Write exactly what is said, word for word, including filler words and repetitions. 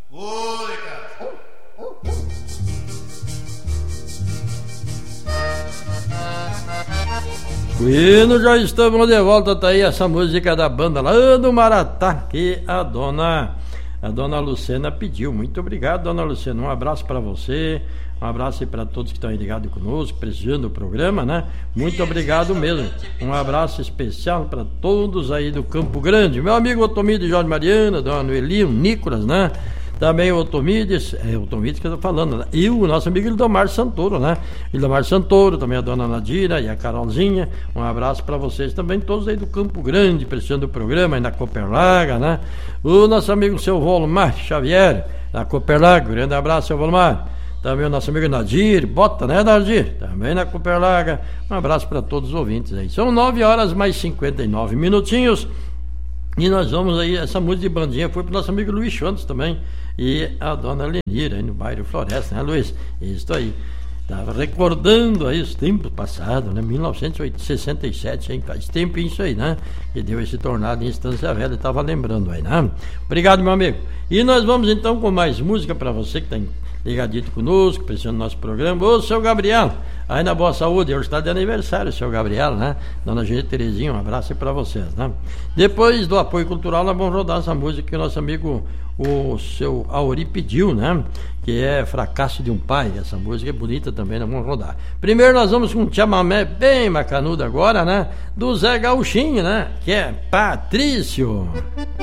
Oi, cara. Bueno, já estamos de volta, tá aí essa música da banda lá do Maratá, que a dona, a dona Lucena pediu. Muito obrigado, dona Lucena, um abraço para você, um abraço aí para todos que estão aí ligados conosco, prestigiando o programa, né? Muito obrigado mesmo, um abraço especial para todos aí do Campo Grande, meu amigo Otomídio Jorge Mariana, dona Noeli, o Nicolas, né? Também o Otomídios, é o Otomídios que eu tô falando, né? E o nosso amigo Ildomar Santoro, né? Ildomar Santoro, também a dona Nadira e a Carolzinha, um abraço para vocês também, todos aí do Campo Grande, prestigiando o programa, aí na Cooperlaga, né? O nosso amigo seu Volmar Xavier, na Cooperlaga, grande abraço, seu Volmar. Também o nosso amigo Nadir, bota, né, Nadir? Também na Cooperlaga, um abraço para todos os ouvintes aí. São nove horas mais cinquenta e nove minutinhos. E nós vamos aí, essa música de bandinha foi pro nosso amigo Luiz Santos também. E a dona Lenira, aí no bairro Floresta, né, Luiz? Isso aí. Estava recordando aí os tempos passados, né? mil novecentos e sessenta e sete, hein? Faz tempo isso aí, né? Que deu esse tornado em Estância Velha, estava lembrando aí, né? Obrigado, meu amigo. E nós vamos então com mais música para você que está ligadito conosco, prestando nosso programa. Ô, seu Gabriel, aí na Boa Saúde, hoje está de aniversário, seu Gabriel, né? Dona G. Terezinha, um abraço aí para vocês, né? Depois do apoio cultural, nós vamos rodar essa música que o nosso amigo, o seu Auri pediu, né? Que é Fracasso de um Pai. Essa música é bonita também, nós vamos rodar. Primeiro nós vamos com um chamamé bem macanudo agora, né? Do Zé Gauchinho, né? Que é Patrício.